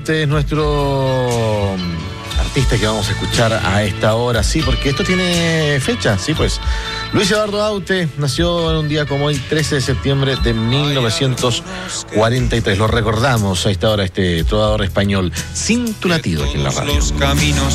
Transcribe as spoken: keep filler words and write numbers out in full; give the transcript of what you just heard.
Este es nuestro artista que vamos a escuchar a esta hora, sí, porque esto tiene fecha, sí, pues. Luis Eduardo Aute nació en un día como hoy, trece de septiembre de mil novecientos cuarenta y tres. Lo recordamos a esta hora, este trovador español, sin tu latido aquí en la radio.